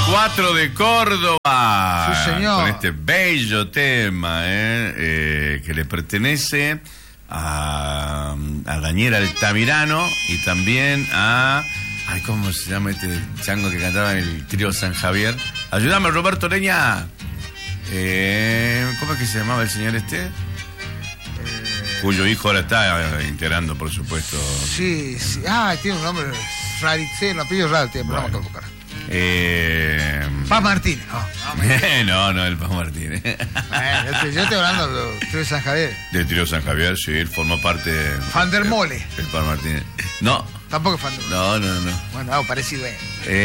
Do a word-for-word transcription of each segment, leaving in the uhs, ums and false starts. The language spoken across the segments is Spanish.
cuatro de Córdoba. Sí, señor. Con este bello tema, eh, eh, que le pertenece a, a Daniel Altamirano y también a... Ay, ¿cómo se llama este chango que cantaba en el trío San Javier? Ayúdame, Roberto Leña. Eh, ¿Cómo es que se llamaba el señor este? Eh... Cuyo hijo ahora está integrando, por supuesto. Sí, sí. Ah, tiene un nombre rarito, sí, un apellido raro, tiene, pero no me acuerdo, cara. Eh... Paz Martínez. No, no, no, el Paz Martínez. Bueno, yo, te, yo estoy hablando del trío San Javier. Del trío San Javier, sí, él formó parte de... Fandermole. El, el Paz Martínez. No. Tampoco es Fandermole. No, no, no. Bueno, algo parecido, eh.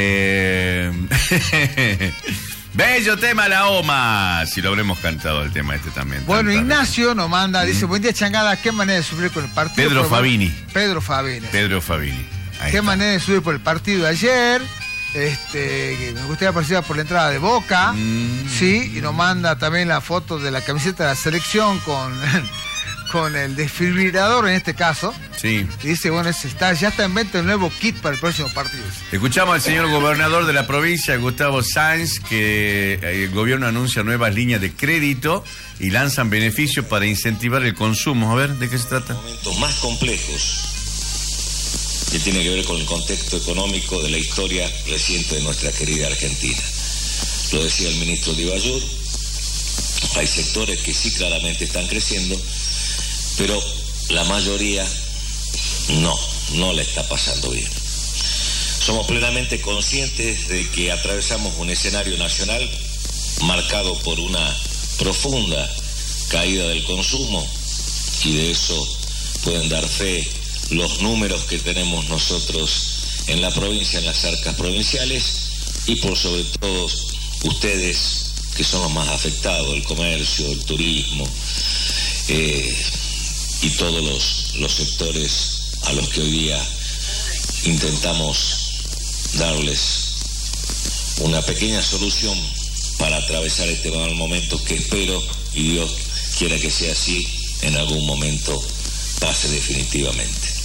eh... Bello tema la OMA. Si lo habremos cantado el tema este también. Bueno, Tanta Ignacio vez. nos manda, ¿Mm? dice, buen día, Changada, ¿qué manera de subir por el partido? Pedro por... Fabini. Pedro Fabini. Pedro Fabini. Ahí ¿Qué está. manera de subir por el partido de ayer? Este, que me gustaría participar por la entrada de Boca. Mm. Sí, y nos manda también la foto de la camiseta de la selección con, con el desfibrilador en este caso. Sí. Y dice, bueno, ese está, ya está en venta el nuevo kit para el próximo partido. Escuchamos al señor gobernador de la provincia, Gustavo Sáenz, que el gobierno anuncia nuevas líneas de crédito y lanzan beneficios para incentivar el consumo. A ver, ¿de qué se trata? Momentos más complejos que tiene que ver con el contexto económico de la historia reciente de nuestra querida Argentina. Lo decía el ministro Dibayur, hay sectores que sí claramente están creciendo, pero la mayoría no, no la está pasando bien. Somos plenamente conscientes de que atravesamos un escenario nacional marcado por una profunda caída del consumo, y de eso pueden dar fe los números que tenemos nosotros en la provincia, en las arcas provinciales, y por sobre todo ustedes, que son los más afectados, el comercio, el turismo, eh, y todos los, los sectores a los que hoy día intentamos darles una pequeña solución para atravesar este mal momento que espero, y Dios quiera que sea así, en algún momento pase definitivamente.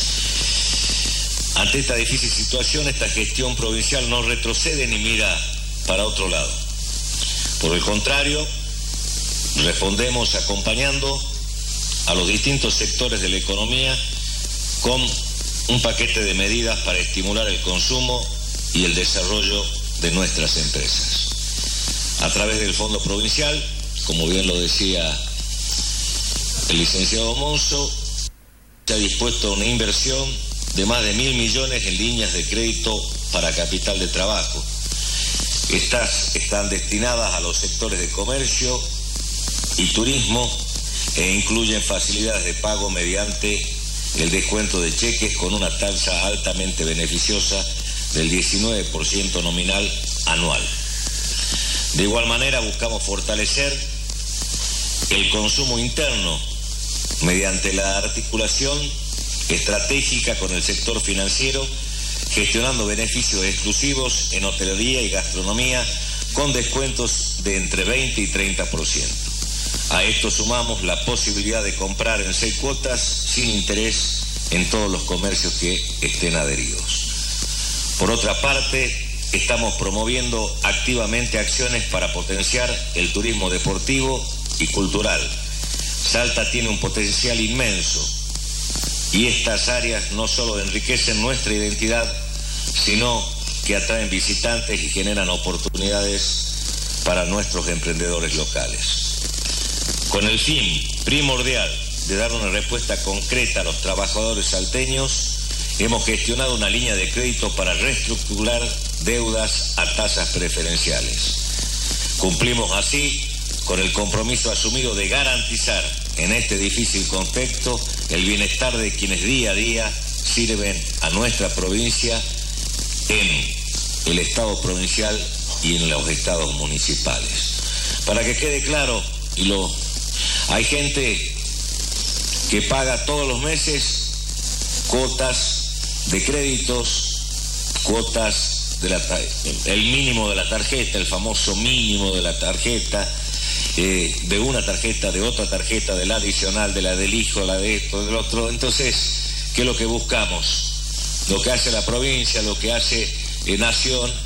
Ante esta difícil situación, esta gestión provincial no retrocede ni mira para otro lado. Por el contrario, respondemos acompañando a los distintos sectores de la economía con un paquete de medidas para estimular el consumo y el desarrollo de nuestras empresas. A través del Fondo Provincial, como bien lo decía el licenciado Monzo, se ha dispuesto una inversión de más de mil millones en líneas de crédito para capital de trabajo. Estas están destinadas a los sectores de comercio y turismo e incluyen facilidades de pago mediante el descuento de cheques con una tasa altamente beneficiosa del diecinueve por ciento nominal anual. De igual manera, buscamos fortalecer el consumo interno mediante la articulación estratégica con el sector financiero, gestionando beneficios exclusivos en hotelería y gastronomía con descuentos de entre veinte y treinta por ciento. A esto sumamos la posibilidad de comprar en seis cuotas sin interés en todos los comercios que estén adheridos. Por otra parte, estamos promoviendo activamente acciones para potenciar el turismo deportivo y cultural. Salta tiene un potencial inmenso y estas áreas no solo enriquecen nuestra identidad, sino que atraen visitantes y generan oportunidades para nuestros emprendedores locales. Con el fin primordial de dar una respuesta concreta a los trabajadores salteños, hemos gestionado una línea de crédito para reestructurar deudas a tasas preferenciales. Cumplimos así con el compromiso asumido de garantizar en este difícil contexto el bienestar de quienes día a día sirven a nuestra provincia en el Estado provincial y en los estados municipales. Para que quede claro, y lo, hay gente que paga todos los meses cuotas de créditos, cuotas de la, el mínimo de la tarjeta, el famoso mínimo de la tarjeta, eh, de una tarjeta, de otra tarjeta, de la adicional, de la del hijo, la de esto, del otro. Entonces, ¿qué es lo que buscamos? Lo que hace la provincia, lo que hace eh, Nación,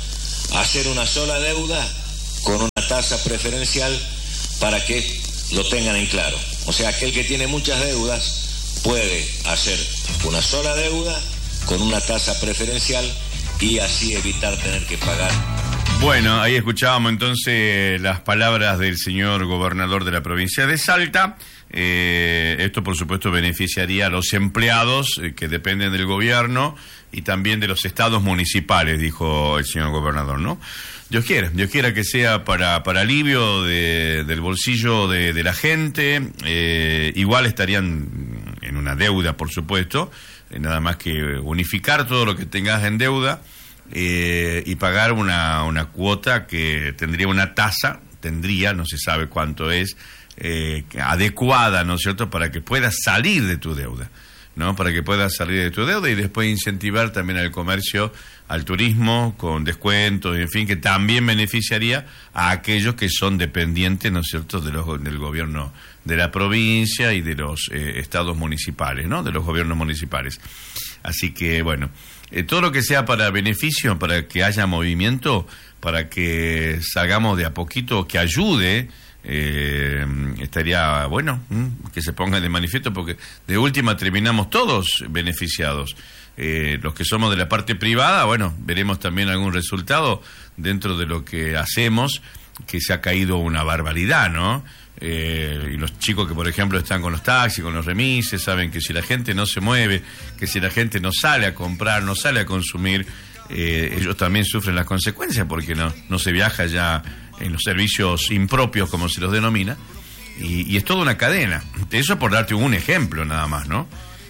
hacer una sola deuda con una tasa preferencial para que lo tengan en claro. O sea, aquel que tiene muchas deudas puede hacer una sola deuda con una tasa preferencial y así evitar tener que pagar. Bueno, ahí escuchábamos entonces las palabras del señor gobernador de la provincia de Salta. Eh, esto, por supuesto, beneficiaría a los empleados eh, que dependen del gobierno y también de los estados municipales, dijo el señor gobernador, ¿no? Dios quiera, Dios quiera que sea para, para alivio de, del bolsillo de, de la gente. Eh, igual estarían en una deuda, por supuesto, eh, nada más que unificar todo lo que tengas en deuda. Eh, y pagar una, una cuota que tendría una tasa, tendría, no se sabe cuánto es, eh, adecuada, ¿no es cierto?, para que puedas salir de tu deuda, ¿no? Para que puedas salir de tu deuda y después incentivar también al comercio, al turismo, con descuentos, en fin, que también beneficiaría a aquellos que son dependientes, ¿no es cierto?, de los, del gobierno de la provincia y de los eh, estados municipales, ¿no?, de los gobiernos municipales. Así que, bueno, Eh, todo lo que sea para beneficio, para que haya movimiento, para que salgamos de a poquito, que ayude, eh, estaría bueno ¿m? que se ponga de manifiesto, porque de última terminamos todos beneficiados. Eh, los que somos de la parte privada, bueno, veremos también algún resultado dentro de lo que hacemos, que se ha caído una barbaridad, ¿no? Eh, y los chicos que, por ejemplo, están con los taxis, con los remises, saben que si la gente no se mueve, que si la gente no sale a comprar, no sale a consumir, eh, ellos también sufren las consecuencias, porque no, no se viaja ya en los servicios impropios, como se los denomina, y, y es toda una cadena. Eso por darte un ejemplo nada más, ¿no?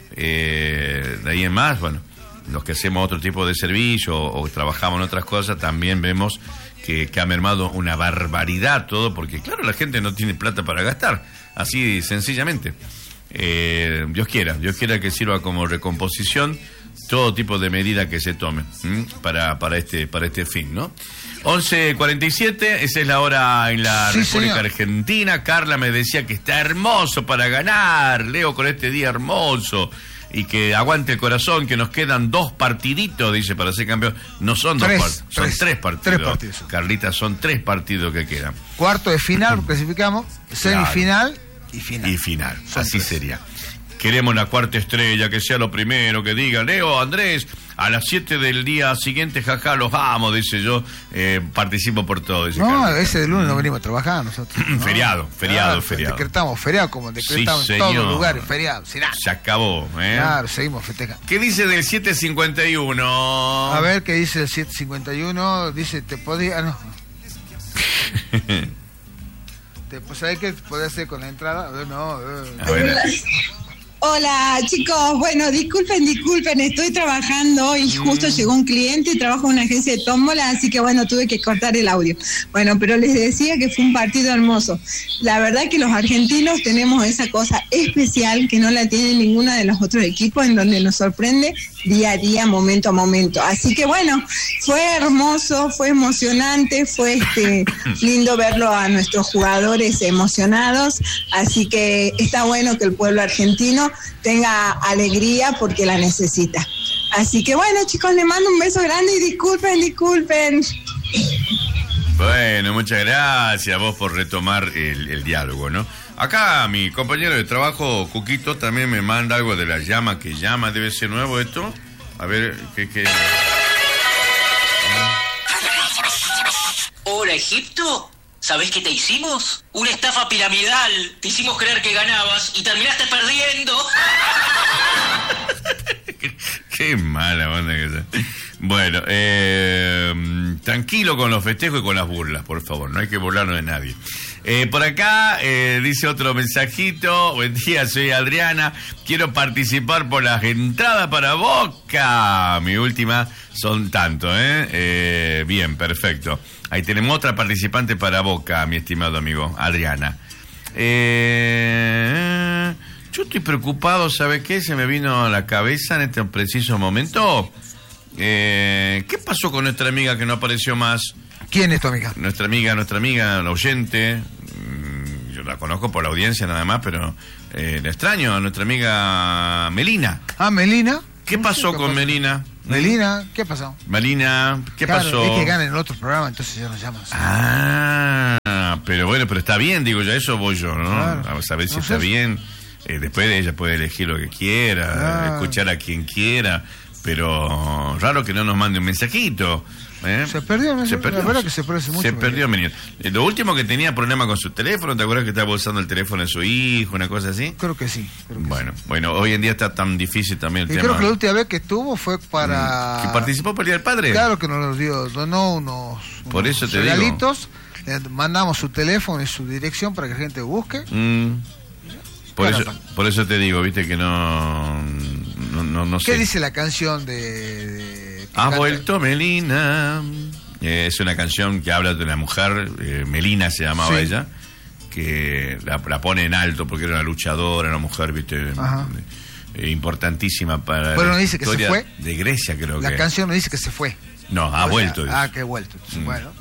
Eh, de ahí en más, bueno, los que hacemos otro tipo de servicio o, o trabajamos en otras cosas, también vemos Que, que ha mermado una barbaridad todo, porque claro, la gente no tiene plata para gastar, así sencillamente. Eh, Dios quiera, Dios quiera que sirva como recomposición todo tipo de medida que se tome ¿m? para para este para este fin, ¿no? once cuarenta y siete, esa es la hora en la sí, República señor. Argentina. Carla me decía que está hermoso para ganar, Leo, con este día hermoso. Y que aguante el corazón, que nos quedan dos partiditos, dice, para ser campeón. No son dos Tres, partidos, son tres, tres partidos. tres partidos. Carlita, son tres partidos que quedan. Cuarto de final, clasificamos, semifinal y final. Y final, Son así tres. sería. Queremos la cuarta estrella, que sea lo primero, que diga, Leo, Andrés, a las siete del día siguiente, jaja, los amo, dice yo, eh, participo por todo. Dice No, Carlita. ese de lunes no venimos a trabajar nosotros. ¿no? Feriado, feriado, Claro, feriado. Decretamos feriado como decretamos Sí, en todos señor. los lugares, feriado. Sin nada. Se acabó, ¿eh? Claro, seguimos festejando. ¿Qué dice del siete cincuenta y uno? A ver qué dice el siete cincuenta y uno. Dice, te podía. Ah, no. te, pues, ¿sabes qué podés hacer con la entrada? A ver, no. Eh. A ver. Hola chicos, bueno, disculpen, disculpen, estoy trabajando y justo Mm. llegó un cliente y trabajo en una agencia de tómbola, así que bueno, tuve que cortar el audio. Bueno, pero les decía que fue un partido hermoso. La verdad que los argentinos tenemos esa cosa especial que no la tiene ninguno de los otros equipos, en donde nos sorprende día a día, momento a momento. Así que bueno, fue hermoso, fue emocionante, fue este lindo verlo a nuestros jugadores emocionados, así que está bueno que el pueblo argentino tenga alegría porque la necesita. Así que bueno, chicos, les mando un beso grande y disculpen, disculpen. Bueno, muchas gracias a vos por retomar el, el diálogo, ¿no? Acá mi compañero de trabajo, Cuquito, también me manda algo de la llama que llama. Debe ser nuevo esto. A ver, ¿qué? qué? Hola, Egipto. ¿Sabés qué te hicimos? Una estafa piramidal. Te hicimos creer que ganabas y terminaste perdiendo. qué, qué mala onda que sea. Bueno, eh, tranquilo con los festejos y con las burlas, por favor. No hay que burlarnos de nadie. Eh, por acá eh, dice otro mensajito. Buen día, soy Adriana. Quiero participar por las entradas para Boca. Mi última son tanto, ¿eh? eh bien, perfecto. Ahí tenemos otra participante para Boca, mi estimado amigo, Adriana. Eh, yo estoy preocupado, ¿sabe qué? Se me vino a la cabeza en este preciso momento. Eh, ¿Qué pasó con nuestra amiga que no apareció más? ¿Quién es tu amiga? Nuestra amiga, nuestra amiga, la oyente. Yo la conozco por la audiencia nada más, pero eh, la extraño, a nuestra amiga Melina. Ah, Melina. ¿Qué pasó con Melina? Melina, ¿qué pasó? Melina, ¿qué claro, pasó? Es que ganan en otro programa, entonces ya nos llaman. Ah, pero bueno, pero está bien, digo, ya eso voy yo, ¿no? Claro. A ver si No está sé. bien. Eh, después ella puede elegir lo que quiera, Claro. escuchar a quien quiera, pero raro que no nos mande un mensajito. ¿eh? Se perdió, ¿no? Se La perdió. verdad que se perdió hace mucho, Se Melina. perdió, Melina. Eh, Lo último que tenía problema con su teléfono, ¿te acuerdas que estaba usando el teléfono de su hijo, una cosa así? Creo que sí. Creo que Bueno, bueno, hoy en día está tan difícil también sí. el Y tema. creo que la última vez que estuvo fue para... ¿Que participó por el Día del Padre? Claro que nos dio, donó unos, Por unos eso te regalitos. Le mandamos su teléfono y su dirección para que la gente busque. Mm. Por Bueno, eso, por eso te digo, viste que no, no, no, no ¿Qué sé. dice la canción de... de- que Ha canta? vuelto Melina. Eh, es una canción que habla de una mujer, eh, Melina se llamaba Sí. ella, que la, la pone en alto porque era una luchadora, una mujer, viste, Ajá. eh, importantísima para Bueno, la dice que se historia fue. de Grecia, creo La que. canción nos dice que se fue. No, ha O sea, vuelto. dice. ah, que ha vuelto. Entonces, Mm. Bueno.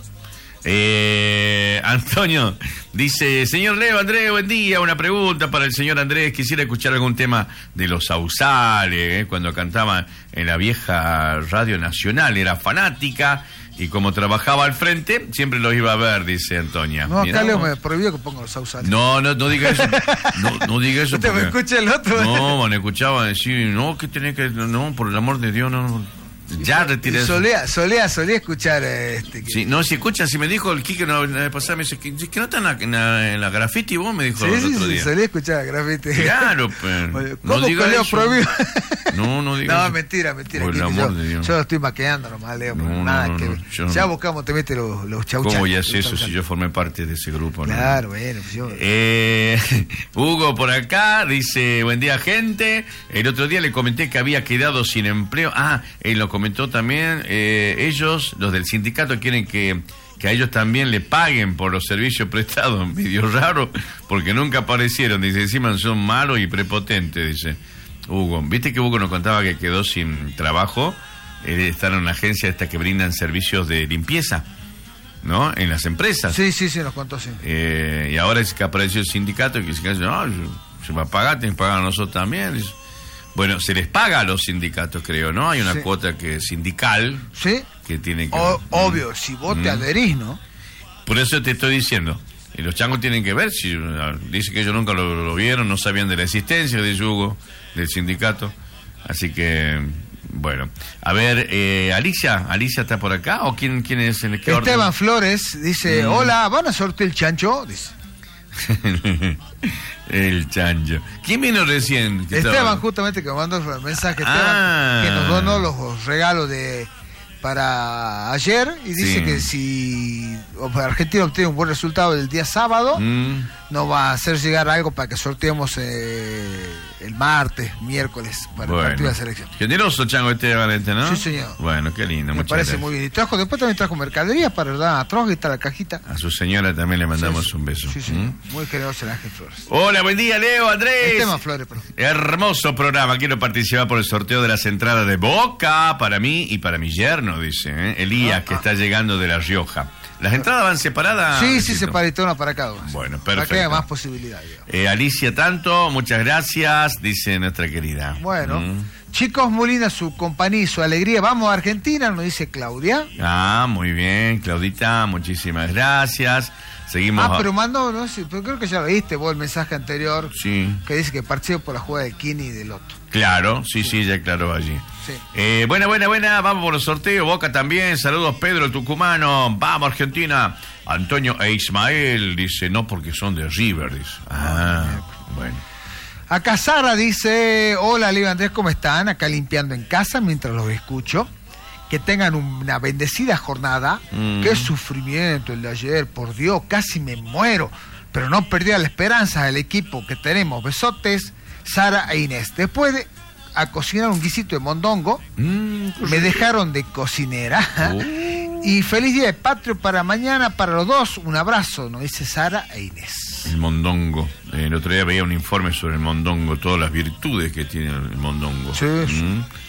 Eh, Antonio dice: señor Leo, Andrés, buen día. Una pregunta para el señor Andrés. Quisiera escuchar algún tema de los Sausales, eh, cuando cantaba en la vieja Radio Nacional. Era fanática y como trabajaba al frente, siempre los iba a ver, dice Antonia. No, Mirá acá Leo vos. me prohibió que ponga los sausales. No, no, no diga eso. No, no diga eso. Usted me porque- escucha el otro. No, bueno, escuchaba decir, no, que tenés que. No, por el amor de Dios, no. Ya retiré Y eso. solía, solía, solía escuchar este. que- Sí, no, si escucha, si me dijo el Quique no, la vez pasada, me dice que, que no está en la, en la, en la graffiti, vos me dijo sí, el sí, otro sí, día. solía escuchar grafite. Claro, pero. Oye, no ¿Cómo diga que Leo eso. prohibió? No, no diga No, eso. mentira, mentira. Por el Quique, amor yo, de Dios. yo lo estoy maqueando nomás, Leo. No, pero no, nada no, que no, ver. yo Ya no. buscamos, te mete los, los chau ¿Cómo chau, voy a los hacer eso chau si chau. yo formé parte de ese grupo? ¿no? Claro, bueno, pues yo. Eh, Hugo por acá dice: buen día, gente. El otro día le comenté que había quedado sin empleo. Ah, él lo comentó también. Eh, ellos, los del sindicato, quieren que, que a ellos también le paguen por los servicios prestados. Medio raro, porque nunca aparecieron. Dice: encima son malos y prepotentes, dice Hugo. ¿Viste que Hugo nos contaba que quedó sin trabajo? Él está en una agencia esta que brindan servicios de limpieza, ¿no? En las empresas. Sí, sí, sí, nos contó, sí. Eh, y ahora es que apareció el sindicato y que dice, no, se va a pagar, tienen que pagar a nosotros también. Dice, bueno, se les paga a los sindicatos, creo, ¿no? Hay una Sí. cuota que sindical Sí, que tiene que... O- Mm. obvio, si vos te Mm. adherís, ¿no? Por eso te estoy diciendo. Y los changos tienen que ver, si dice que ellos nunca lo, lo vieron, no sabían de la existencia de Hugo, del sindicato. Así que, bueno. A ver, eh, Alicia, ¿Alicia está por acá? ¿O quién, quién es? ¿En qué Esteban orden? Flores dice, Mm. hola, ¿van a sortear el chancho? Dice. El chancho. ¿Quién vino recién? Que Esteban, estaba- justamente, que me mandó el mensaje, Esteban, Ah. que nos donó los regalos de para ayer y dice Sí. que si Argentina obtiene un buen resultado el día sábado, Mm. nos va a hacer llegar algo para que sorteemos eh, el martes, miércoles, para el partido de la selección. Generoso chango este Valente, ¿no? Sí, señor. Bueno, qué lindo. Me muchas parece gracias. muy bien. Y trajo, después también trajo mercadería para dar a Troja y está la cajita. A su señora también le mandamos Sí, un beso. Sí, sí. ¿Mm? Muy generoso el Ángel Flores. Hola, buen día, Leo, Andrés. Esteban Flores, perdón. Hermoso programa. Quiero participar por el sorteo de las entradas de Boca para mí y para mi yerno, dice ¿eh? Elías, Ah, que ah. está llegando de La Rioja. ¿Las entradas van separadas? sí, sí, Luisito? separadito una para cada uno. Bueno, Para que perfecto. haya más posibilidades. digamos. Eh, Alicia, tanto, muchas gracias, dice nuestra querida. Bueno, Mm. chicos, Molina, su compañía y su alegría. Vamos a Argentina, nos dice Claudia. Ah, muy bien, Claudita, muchísimas gracias. Seguimos. Ah, a- pero mandó, no sé, pero creo que ya lo viste vos el mensaje anterior Sí, que dice que participa por la jugada de Kini y de Loto. claro, sí, sí, ya aclaró allí. Sí. Eh, buena, buena, buena, vamos por los sorteos. Boca también, saludos Pedro, el tucumano. Vamos, Argentina. Antonio e Ismael dice, no porque son de River, dice. Ah, bueno. Acá Sara dice, hola Leo Andrés, ¿cómo están? Acá limpiando en casa mientras los escucho. Que tengan una bendecida jornada. Mm. Qué sufrimiento el de ayer, por Dios, casi me muero. Pero no perdí la esperanza del equipo que tenemos. Besotes, Sara e Inés. Después de a cocinar un guisito de mondongo, Mm, me dejaron de cocinera. Oh. Y feliz día de patrio para mañana, para los dos. Un abrazo, nos dice Sara e Inés. El mondongo. Eh, el otro día veía un informe sobre el mondongo, todas las virtudes que tiene el mondongo. Sí, sí. Mm.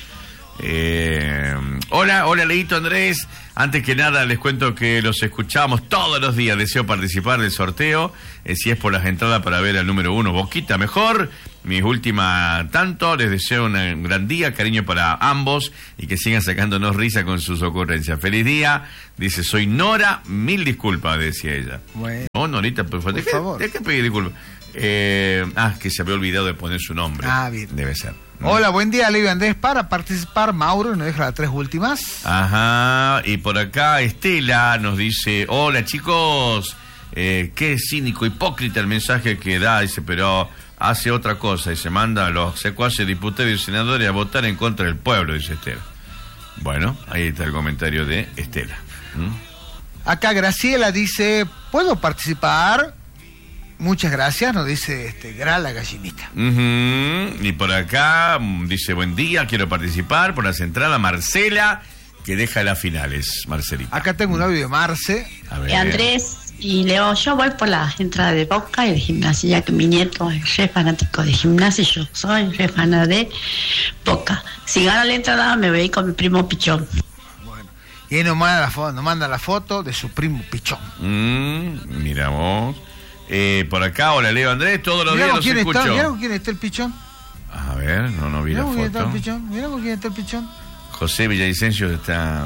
Eh, hola, hola Leito Andrés. Antes que nada les cuento que los escuchamos todos los días. Deseo participar del sorteo. Eh, si es por las entradas para ver al número uno, Boquita mejor. Mis últimas tanto. Les deseo un gran día, cariño para ambos y que sigan sacándonos risa con sus ocurrencias. Feliz día. Dice, soy Nora. Mil disculpas, decía ella. Bueno. No, Norita, por favor. Por ¿De favor. qué, de qué pedir disculpas? Eh, ah, que se había olvidado de poner su nombre. Ah, bien. Debe ser. Hola, buen día, Leo Andrés. Para participar, Mauro nos deja las tres últimas. Ajá, y por acá Estela nos dice, hola chicos, eh, qué cínico, hipócrita el mensaje que da, dice, pero hace otra cosa y se manda a los secuaces diputados y senadores a votar en contra del pueblo, dice Estela. Bueno, ahí está el comentario de Estela. ¿Mm? Acá Graciela dice, ¿puedo participar? Muchas gracias, nos dice este Gran la gallinita. Uh-huh. Y por acá mm, dice, buen día, quiero participar por las entradas, Marcela, que deja las finales, Marcelita. Acá tengo un audio de Marce. A ver. Eh, Andrés y Leo, yo voy por la entrada de Boca y de gimnasia, ya que mi nieto es re fanático de gimnasia y yo soy re fanático de Boca. Si gano la entrada, me voy con mi primo Pichón. Bueno, y él nos manda la foto, nos manda la foto de su primo Pichón. Mm, mira vos. Eh, por acá, hola Leo Andrés, todos los Mirá días con los quién escucho. está, mirá con quién está el Pichón. A ver, no, no vi Mirá la con quién está el foto. Pichón, mirá con quién está el Pichón. José Villavicencio está...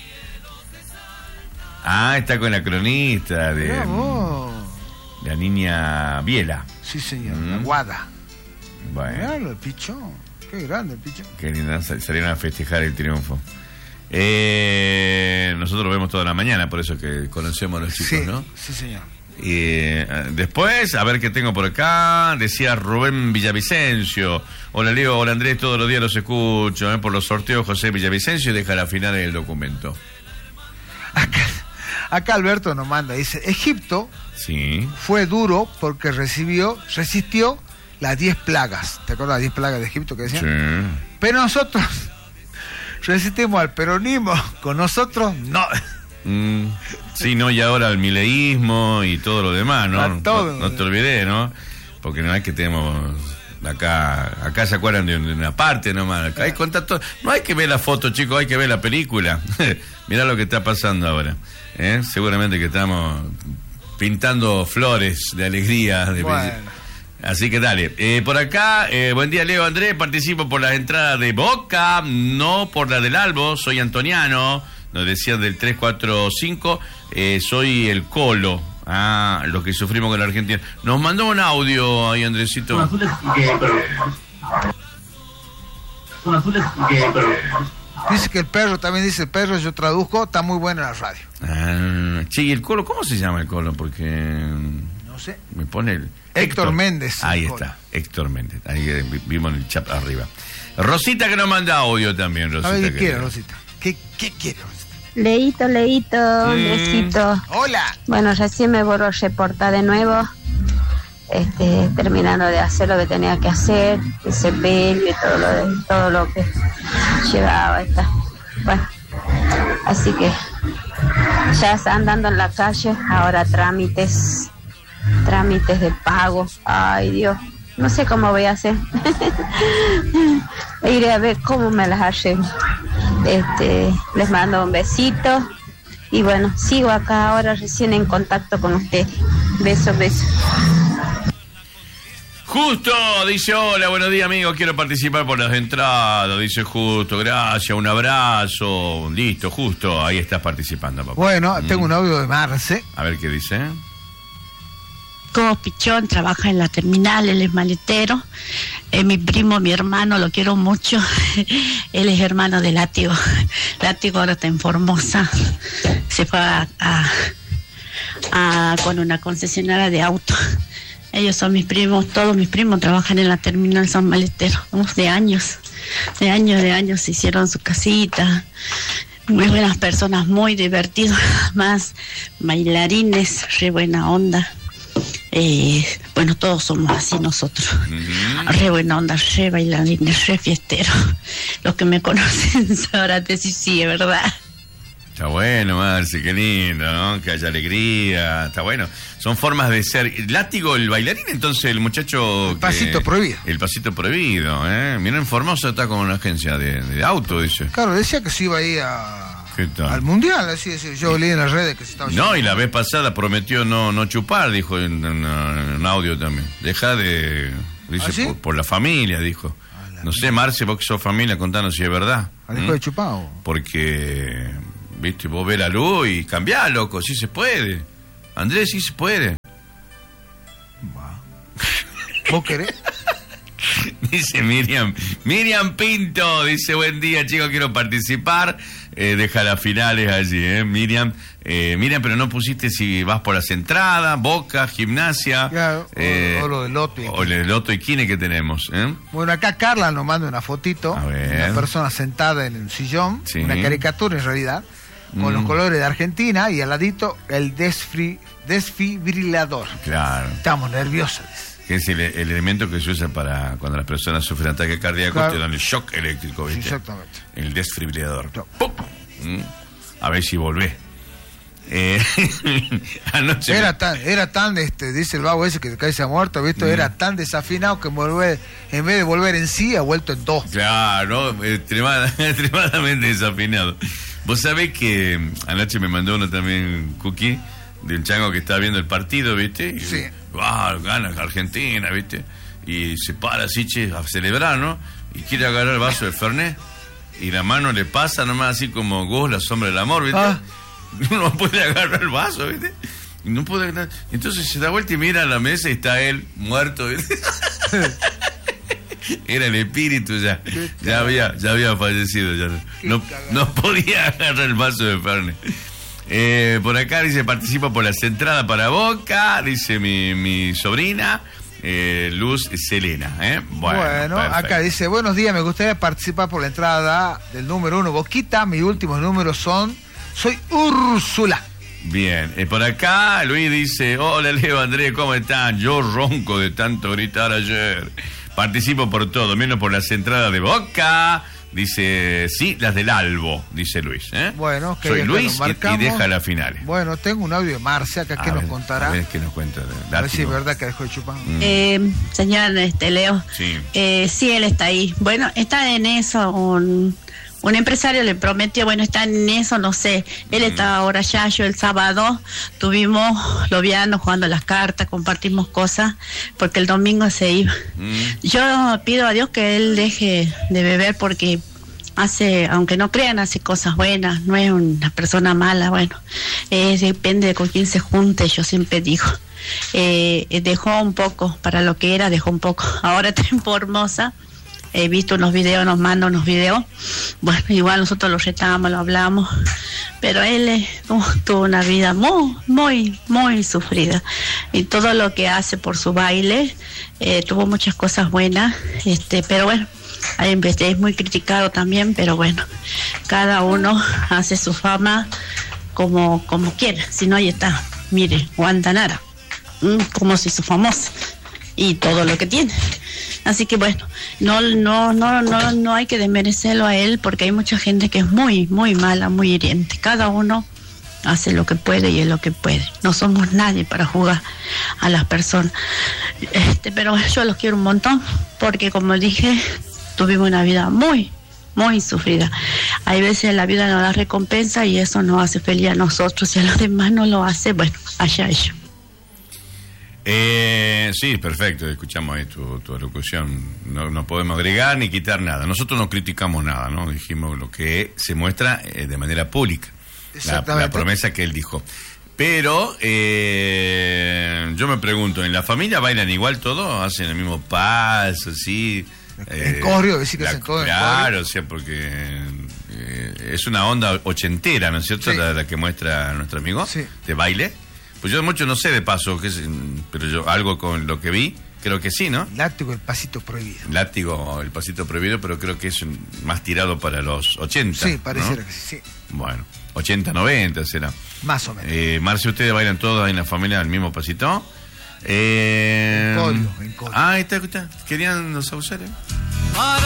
Ah, está con la cronista de, Mirá vos. de la niña Biela. Sí, señor, Mm. la guada. Bueno, Mirá el Pichón, qué grande el Pichón. qué linda, sal- salieron a festejar el triunfo. Eh, nosotros lo vemos toda la mañana, por eso que conocemos a los chicos, Sí, ¿no? sí, señor. Y eh, después, a ver qué tengo por acá, decía Rubén Villavicencio. Hola Leo, hola Andrés, todos los días los escucho, eh, por los sorteos José Villavicencio, y deja la final en el documento. Acá, acá Alberto nos manda, dice, Egipto Sí. fue duro porque recibió, resistió las diez plagas. ¿Te acuerdas las diez plagas de Egipto que decían? Sí. Pero nosotros resistimos al peronismo, con nosotros no. Mm, sí, no, y ahora el mileísmo y todo lo demás, ¿no? A todo. No, no te olvides, ¿no? Porque no es que tenemos acá, acá se acuerdan de una parte nomás, acá hay contacto, no hay que ver la foto, chicos, hay que ver la película. Mirá lo que está pasando ahora, ¿eh? Seguramente que estamos pintando flores de alegría, de Bueno. Así que dale. Eh, por acá, eh, buen día Leo Andrés, participo por las entradas de Boca, no por la del Albo, soy Antoniano, nos decían del tres cuatro cinco, eh, soy el Colo, ah, lo que sufrimos con la Argentina. Nos mandó un audio ahí, Andresito. Son azules que, pero... Son azules que, pero... Dice que el perro, también dice el perro, yo traduzco, está muy buena la radio. Ah, che, ¿y el Colo? ¿Cómo se llama el Colo? Porque No sé. me pone el... Héctor Méndez, Ahí el está, Héctor Méndez. Ahí eh, vi- vimos en el chat arriba. Rosita que nos manda audio también, Rosita. A ver, ¿qué que- quiere, Rosita? ¿Qué, qué quiere, Rosita? Leíto, leíto, Mm. besito. Hola. Bueno, recién me vuelvo a reportar de nuevo. Este, terminando de hacer lo que tenía que hacer, el sepelio y todo lo, de, todo lo que llevaba esta. Bueno, así que ya andando en la calle, ahora trámites, trámites de pago. Ay, Dios, no sé cómo voy a hacer. Iré a ver cómo me las arreglo. Este, les mando un besito y bueno, sigo acá ahora recién en contacto con usted. Besos, besos. Justo, dice, hola, buenos días amigos, quiero participar por las entradas, dice Justo, gracias, un abrazo, listo, Justo, ahí estás participando, papá. Bueno, Mm. tengo un audio de Marce. A ver qué dice. Como Pichón trabaja en la terminal, él es maletero. Eh, mi primo, mi hermano, lo quiero mucho. Él es hermano de Látigo. Látigo ahora está en Formosa. Se fue a, a- a- con una concesionaria de auto. Ellos son mis primos, todos mis primos trabajan en la terminal, son maleteros. Uf, de años, de años, de años se hicieron su casita. Muy buenas personas, muy divertidos, más bailarines, re buena onda. Eh, bueno, todos somos así nosotros. Ujú. Re buena onda, re bailarines, re fiesteros. Los que me conocen sabrán decir sí, es verdad. Está bueno, Marce, qué lindo, ¿no? Que haya alegría, está bueno. Son formas de ser. Látigo, el bailarín, entonces, el muchacho... El pasito que, prohibido. El pasito prohibido, ¿eh? Miren, Formosa está como una agencia de, de auto, dice. Claro, decía que se iba a ir a, ¿Qué tal? al Mundial, así decía. Yo leí en las redes que se estaba... No, y la vez pasada prometió no, no chupar, dijo en, en, en audio también. Deja de... Dice, ¿Ah, sí? por, por la familia, dijo. No sé, Marce, vos que sos familia, contanos si es verdad. ¿Dejó ¿Mm? de chupar o? Porque, viste, vos ves la luz y cambiá, loco, sí se puede. Andrés, sí se puede. ¿Vos querés? Dice Miriam, Miriam Pinto, dice, buen día, chicos, quiero participar. Eh, deja las finales allí, ¿eh? Miriam, eh, Miriam, pero no pusiste si vas por las entradas, Boca, Gimnasia. Claro, eh, o, o lo del Loto. O el Loto y Kine que tenemos, ¿eh? Bueno, acá Carla nos manda una fotito. A ver. Una persona sentada en un sillón, Sí. una caricatura en realidad, con Mm. los colores de Argentina y al ladito el desfri, desfibrilador. Claro. Estamos nerviosos. Que es el, el elemento que se usa para cuando las personas sufren ataque cardíaco, Claro. te dan el shock eléctrico, ¿viste? Exactamente. El desfibrilador. Claro. ¡Pum! ¿Mm? A ver si volvés. Eh, anoche Era tan, era tan, este, dice el vago ese que cae se ha muerto, ¿viste? Mm. Era tan desafinado que volver, en vez de volver en sí, ha vuelto en dos. Claro, extremada- extremadamente desafinado. Vos sabés que anoche me mandó uno también, Cookie, de un chango que estaba viendo el partido, ¿viste? Y, Sí. wow, gana Argentina, ¿viste? Y se para así, che, a celebrar, ¿no? Y quiere agarrar el vaso de Fernet. Y la mano le pasa nomás así como Ghost, la sombra del amor, ¿viste? Ah. No puede agarrar el vaso, ¿viste? Y no puede agarrar. Entonces se da vuelta y mira a la mesa y está él muerto, ¿viste? Era el espíritu ya. Ya había, ya había fallecido. Ya no, no, no podía agarrar el vaso de Fernet. Eh, por acá dice, participo por las entradas para Boca, dice mi, mi sobrina, eh, Luz Selena. ¿eh? Bueno, Bueno, perfecto. acá dice, buenos días, me gustaría participar por la entrada del número uno Boquita, mis últimos números son, soy Úrsula. Bien, eh, por acá Luis dice, hola Leo, Andrés, ¿cómo están? Yo ronco de tanto gritar ayer. Participo por todo, menos por las entradas de Boca. Dice, sí, las del Albo, dice Luis. ¿eh? Bueno, que Soy ya Luis nos y, y marcamos. deja las finales. Bueno, tengo un audio de Marcia acá que A nos ver, contará. A ver qué nos cuenta. de- A ver si es Látigo. verdad que dejó de chupar. Mm. Eh, señor este, Leo, Sí. eh, sí, él está ahí. Bueno, está en eso. Un, un empresario le prometió, bueno, está en eso, no sé. Él estaba ahora ya, yo el sábado tuvimos Loviano jugando las cartas, compartimos cosas, porque el domingo se iba. Mm. Yo pido a Dios que él deje de beber porque hace, aunque no crean, hace cosas buenas, no es una persona mala, bueno, eh, depende de con quién se junte, yo siempre digo. Eh, eh, dejó un poco, para lo que era, dejó un poco. Ahora está en Formosa, he visto unos videos, nos manda unos videos. Bueno, igual nosotros lo retamos, lo hablamos, pero él eh, tuvo, tuvo una vida muy, muy, muy sufrida. Y todo lo que hace por su baile, eh, tuvo muchas cosas buenas, este, pero bueno, ahí es muy criticado también, pero bueno, cada uno hace su fama como, como quiera. Si no, ahí está, mire, Guantanara, mm, como se hizo famosa y todo lo que tiene. Así que bueno, no, no, no, no, no hay que desmerecerlo a él porque hay mucha gente que es muy, muy mala, muy hiriente. Cada uno hace lo que puede y es lo que puede. No somos nadie para jugar a las personas. Este, pero yo los quiero un montón porque, como dije, tuvimos una vida muy, muy sufrida. Hay veces la vida nos da recompensa y eso nos hace feliz a nosotros. Si a los demás no lo hace, bueno, allá ellos. Eh, sí, perfecto, escuchamos ahí tu, tu alocución. No, no podemos agregar ni quitar nada. Nosotros no criticamos nada, ¿no? Dijimos lo que se muestra eh, de manera pública. La, Exactamente. la promesa que él dijo. Pero eh, yo me pregunto, ¿en la familia bailan igual todo? ¿Hacen el mismo paso, así? En coreo, decir que hacen todo en Claro, coreo. o sea, porque eh, es una onda ochentera, ¿no es cierto? Sí. La, la que muestra nuestro amigo, Sí. de baile. Pues yo mucho no sé de paso, que es, pero yo algo con lo que vi, creo que sí, ¿no? Látigo, el pasito prohibido. Látigo, el pasito prohibido, pero creo que es un- más tirado para los ochenta. Sí, pareciera ¿no? que sí, sí. Bueno, ochenta, noventa será. Más o menos. Eh, Marce, ¿ustedes bailan todos en la familia al mismo pasito? Eh, En corio, en corio. Ah, ahí está, está. ¿Querían los auxilios? Para